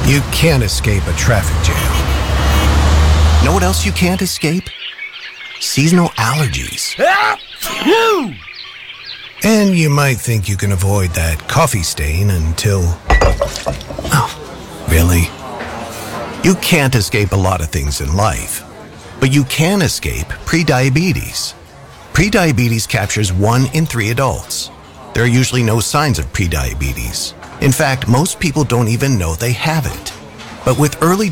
You can't escape a traffic jam. Know what else you can't escape? Seasonal allergies. And you might think you can avoid that coffee stain until... Oh, really? You can't escape a lot of things in life, but you can escape prediabetes. Prediabetes captures 1 in 3 adults. There are usually no signs of prediabetes. In fact, most people don't even know they have it. But with early